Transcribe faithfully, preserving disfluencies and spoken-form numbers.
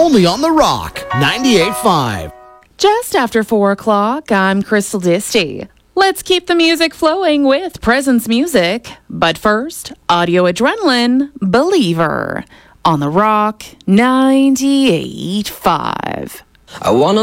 only on The Rock, ninety-eight point five. Just after four o'clock, I'm Crystal Disty. Let's keep the music flowing with Presence Music. But first, Audio Adrenaline, Believer, on The Rock, ninety-eight point five. I wanna